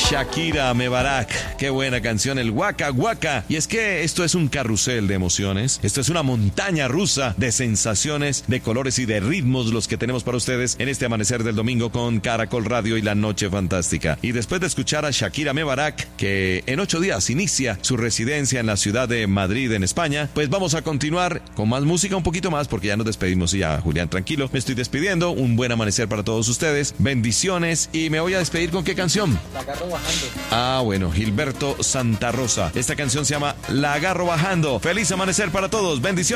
Shakira Mebarak, qué buena canción, el Waka Waka. Y es que esto es un carrusel de emociones, esto es una montaña rusa de sensaciones, de colores y de ritmos los que tenemos para ustedes en este amanecer del domingo con Caracol Radio y La Noche Fantástica. Y después de escuchar a Shakira Mebarak, que en 8 días inicia su residencia en la ciudad de Madrid, en España, pues vamos a continuar con más música, un poquito más, porque ya nos despedimos. Y ya, Julián, tranquilo, me estoy despidiendo. Un buen amanecer para todos ustedes, bendiciones, y me voy a despedir con ¿qué canción? La agarro bajando. Ah, bueno, Gilberto Santa Rosa. Esta canción se llama La agarro bajando. Feliz amanecer para todos, bendiciones.